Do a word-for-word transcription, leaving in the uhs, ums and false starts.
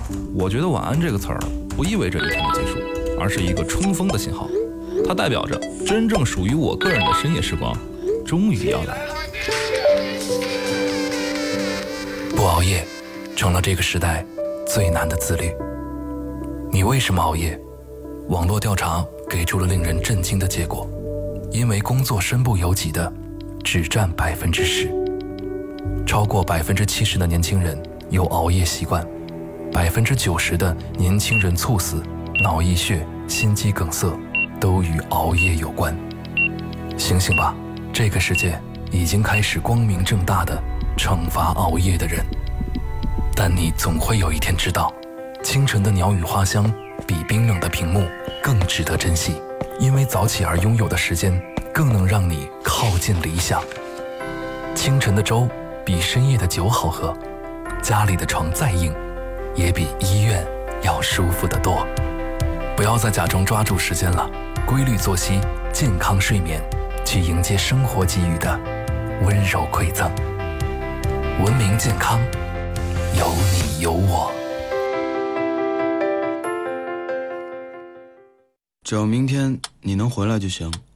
我觉得晚安这个词儿不意味着一天的结束，而是一个冲锋的信号，它代表着真正属于我个人的深夜时光终于要来了。 不熬夜成了这个时代最难的自律。你为什么熬夜？网络调查给出了令人震惊的结果，因为工作身不由己的只占百分之十，超过百分之七十的年轻人有熬夜习惯，百分之九十的年轻人猝死、脑溢血、心肌梗塞都与熬夜有关。醒醒吧，这个世界已经开始光明正大的惩罚熬夜的人。但你总会有一天知道，清晨的鸟语花香比冰冷的屏幕更值得珍惜，因为早起而拥有的时间更能让你靠近理想。清晨的粥比深夜的酒好喝，家里的床再硬也比医院要舒服得多。不要再假装抓住时间了，规律作息，健康睡眠，去迎接生活给予的温柔馈赠。文明健康，有你有我。 只要明天你能回来就行。